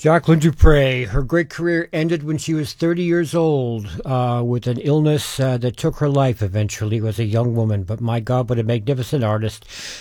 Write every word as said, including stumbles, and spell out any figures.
Jacqueline Dupre, her great career ended when she was thirty years old uh, with an illness uh, that took her life eventually as a young woman. But my God, what a magnificent artist.